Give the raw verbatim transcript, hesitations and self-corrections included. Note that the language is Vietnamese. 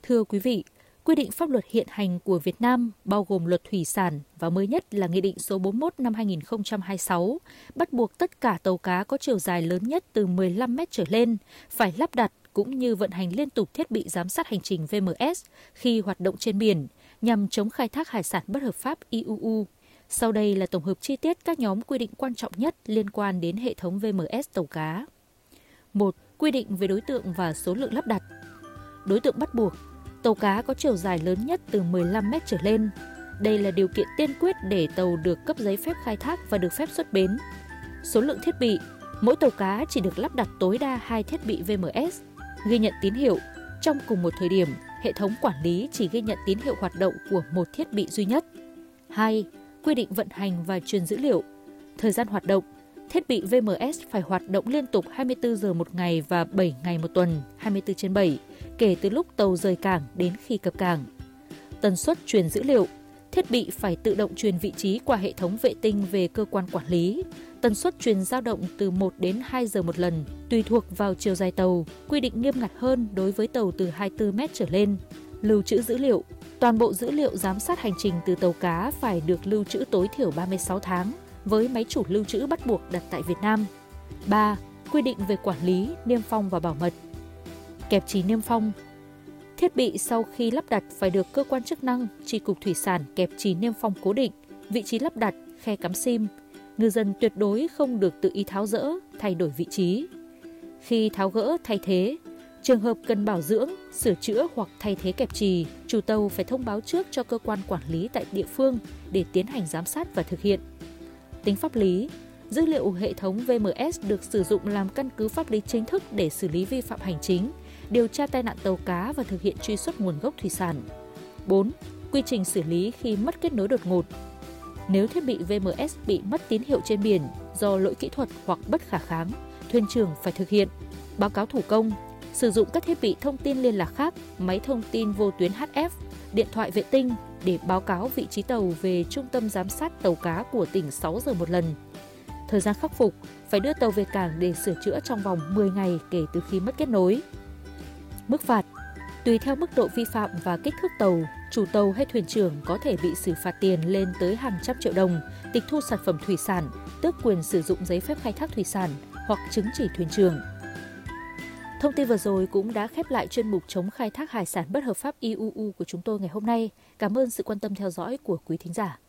Thưa quý vị, quy định pháp luật hiện hành của Việt Nam bao gồm luật thủy sản và mới nhất là Nghị định số bốn mươi mốt năm hai nghìn không trăm hai mươi sáu, bắt buộc tất cả tàu cá có chiều dài lớn nhất từ mười lăm mét trở lên phải lắp đặt cũng như vận hành liên tục thiết bị giám sát hành trình vê em ét khi hoạt động trên biển nhằm chống khai thác hải sản bất hợp pháp i u u. Sau đây là tổng hợp chi tiết các nhóm quy định quan trọng nhất liên quan đến hệ thống vê em ét tàu cá. một. Quy định về đối tượng và số lượng lắp đặt. Đối tượng bắt buộc: tàu cá có chiều dài lớn nhất từ mười lăm mét trở lên. Đây là điều kiện tiên quyết để tàu được cấp giấy phép khai thác và được phép xuất bến. Số lượng thiết bị: mỗi tàu cá chỉ được lắp đặt tối đa hai thiết bị vê em ét. Ghi nhận tín hiệu: trong cùng một thời điểm, hệ thống quản lý chỉ ghi nhận tín hiệu hoạt động của một thiết bị duy nhất. hai. Quy định vận hành và truyền dữ liệu. Thời gian hoạt động: thiết bị vê em ét phải hoạt động liên tục hai mươi tư giờ một ngày và bảy ngày một tuần, hai mươi tư trên bảy, kể từ lúc tàu rời cảng đến khi cập cảng. Tần suất truyền dữ liệu: thiết bị phải tự động truyền vị trí qua hệ thống vệ tinh về cơ quan quản lý. Tần suất truyền dao động từ một đến hai giờ một lần, tùy thuộc vào chiều dài tàu, quy định nghiêm ngặt hơn đối với tàu từ hai mươi tư mét trở lên. Lưu trữ dữ liệu: toàn bộ dữ liệu giám sát hành trình từ tàu cá phải được lưu trữ tối thiểu ba mươi sáu tháng, với máy chủ lưu trữ bắt buộc đặt tại Việt Nam. ba. Quy định về quản lý, niêm phong và bảo mật. Kẹp chì niêm phong: thiết bị sau khi lắp đặt phải được cơ quan chức năng, chi cục thủy sản kẹp chì niêm phong cố định, vị trí lắp đặt, khe cắm sim. Ngư dân tuyệt đối không được tự ý tháo dỡ, thay đổi vị trí. Khi tháo gỡ, thay thế, trường hợp cần bảo dưỡng, sửa chữa hoặc thay thế kẹp chì, chủ tàu phải thông báo trước cho cơ quan quản lý tại địa phương để tiến hành giám sát và thực hiện. Tính pháp lý: dữ liệu hệ thống vê em ét được sử dụng làm căn cứ pháp lý chính thức để xử lý vi phạm hành chính, điều tra tai nạn tàu cá và thực hiện truy xuất nguồn gốc thủy sản. bốn. Quy trình xử lý khi mất kết nối đột ngột. Nếu thiết bị vê em ét bị mất tín hiệu trên biển do lỗi kỹ thuật hoặc bất khả kháng, thuyền trưởng phải thực hiện báo cáo thủ công, sử dụng các thiết bị thông tin liên lạc khác, máy thông tin vô tuyến hát ép, điện thoại vệ tinh để báo cáo vị trí tàu về trung tâm giám sát tàu cá của tỉnh sáu giờ một lần. Thời gian khắc phục: phải đưa tàu về cảng để sửa chữa trong vòng mười ngày kể từ khi mất kết nối. Mức phạt: tùy theo mức độ vi phạm và kích thước tàu, chủ tàu hay thuyền trưởng có thể bị xử phạt tiền lên tới hàng trăm triệu đồng, tịch thu sản phẩm thủy sản, tước quyền sử dụng giấy phép khai thác thủy sản hoặc chứng chỉ thuyền trưởng. Thông tin vừa rồi cũng đã khép lại chuyên mục chống khai thác hải sản bất hợp pháp i u u của chúng tôi ngày hôm nay. Cảm ơn sự quan tâm theo dõi của quý thính giả.